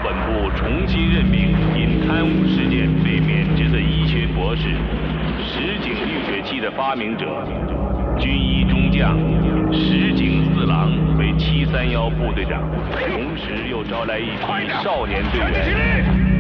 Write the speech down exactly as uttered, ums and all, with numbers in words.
本部重新任命因贪污事件被免职的医学博士、实景浴血器的发明者、军医中将石井四郎为七三幺部队长，同时又招来一批少年队员。